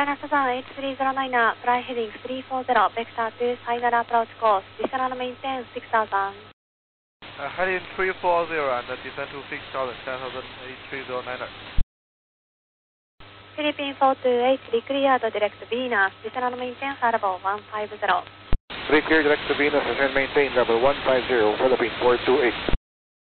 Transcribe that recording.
China Southern 8309, fly heading 340, vector to final approach course, descend and maintain 6000. Heading 340 and descend to 6000, China Southern 8309. Philippine 428, cleared direct Venus, descend and maintain level 150. Clear direct to Venus, descend maintain level 150, Philippine 428.